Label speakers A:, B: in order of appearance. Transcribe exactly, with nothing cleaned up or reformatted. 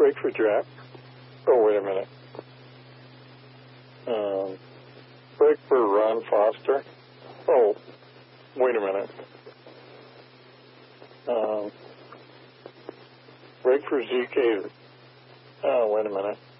A: Break for Jack. Oh, wait a minute. Um, break for Ron Foster. Oh, wait a minute. Um, break for Zeke. Oh, wait a minute.